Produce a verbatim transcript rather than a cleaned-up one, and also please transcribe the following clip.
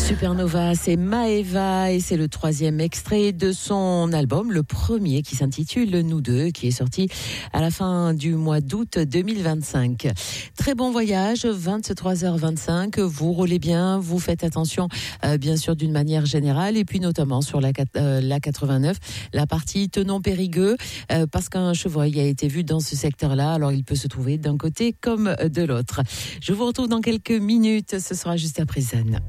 Supernova, c'est Maeva et c'est le troisième extrait de son album, le premier qui s'intitule Nous deux, qui est sorti à la fin du mois d'août deux mille vingt-cinq. Très bon voyage, vingt-trois heures vingt-cinq, vous roulez bien, vous faites attention euh, bien sûr d'une manière générale et puis notamment sur la, euh, la quatre-vingt-neuf, la partie Thonon-Périgueux, euh, parce qu'un chevreuil a été vu dans ce secteur-là, alors il peut se trouver d'un côté comme de l'autre. Je vous retrouve dans quelques minutes, ce sera juste après Zen.